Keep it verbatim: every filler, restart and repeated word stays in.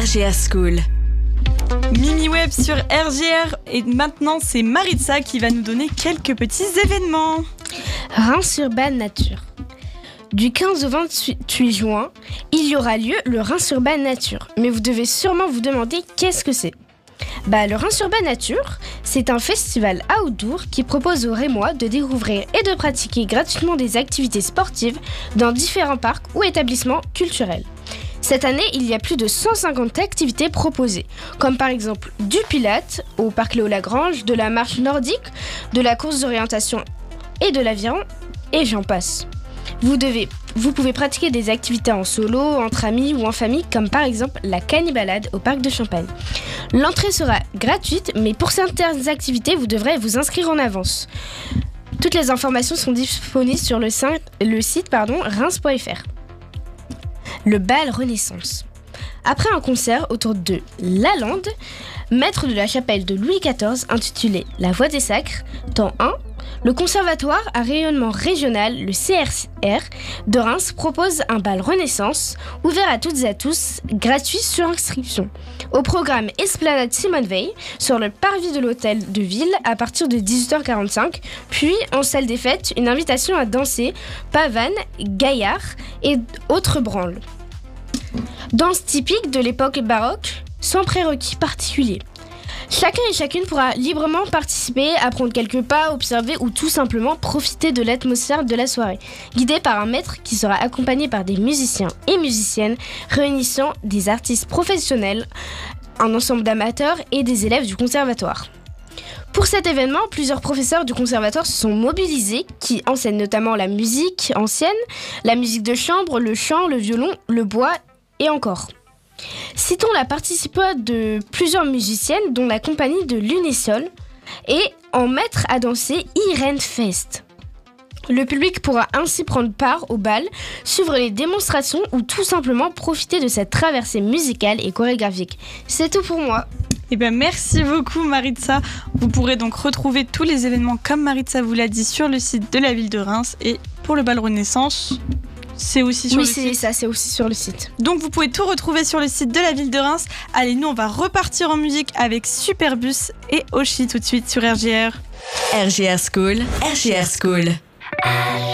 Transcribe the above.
R G R School. Mimi Web sur R G R et maintenant c'est Maritza qui va nous donner quelques petits événements. Reims Urban Nature. Du quinze au vingt-huit juin, il y aura lieu le Reims Urban Nature. Mais vous devez sûrement vous demander qu'est-ce que c'est. Bah, le Reims Urban Nature, c'est un festival outdoor qui propose aux Rémois de découvrir et de pratiquer gratuitement des activités sportives dans différents parcs ou établissements culturels. Cette année, il y a plus de cent cinquante activités proposées, comme par exemple du pilates au parc Léo-Lagrange, de la marche nordique, de la course d'orientation et de l'aviron, et j'en passe. Vous, devez, vous pouvez pratiquer des activités en solo, entre amis ou en famille, comme par exemple la canibalade au parc de Champagne. L'entrée sera gratuite, mais pour certaines activités, vous devrez vous inscrire en avance. Toutes les informations sont disponibles sur le site, le site pardon, reims point f r. Le bal Renaissance. Après un concert autour de Lalande, maître de la chapelle de Louis quatorze, intitulé La Voix des Sacres, temps un, le conservatoire à rayonnement régional, le C R R de Reims, propose un bal Renaissance ouvert à toutes et à tous, gratuit sur inscription. Au programme Esplanade Simone Veil, sur le parvis de l'hôtel de ville à partir de dix-huit heures quarante-cinq, puis en salle des fêtes, une invitation à danser, pavane, gaillard et autres branles. Danse typique de l'époque baroque, sans prérequis particuliers. Chacun et chacune pourra librement participer, apprendre quelques pas, observer ou tout simplement profiter de l'atmosphère de la soirée, guidé par un maître qui sera accompagné par des musiciens et musiciennes réunissant des artistes professionnels, un ensemble d'amateurs et des élèves du conservatoire. Pour cet événement, plusieurs professeurs du conservatoire se sont mobilisés, qui enseignent notamment la musique ancienne, la musique de chambre, le chant, le violon, le bois et encore. Citons la participation de plusieurs musiciennes, dont la compagnie de Lunesol, et en maître à danser Irene Fest. Le public pourra ainsi prendre part au bal, suivre les démonstrations ou tout simplement profiter de cette traversée musicale et chorégraphique. C'est tout pour moi. Eh bien, merci beaucoup Maritza. Vous pourrez donc retrouver tous les événements comme Maritza vous l'a dit sur le site de la ville de Reims. Et pour le bal Renaissance, c'est aussi sur oui, le site. Oui, c'est ça, c'est aussi sur le site. Donc vous pouvez tout retrouver sur le site de la ville de Reims. Allez, nous on va repartir en musique avec Superbus et Oshi tout de suite sur R G R. R G R School, R G R School.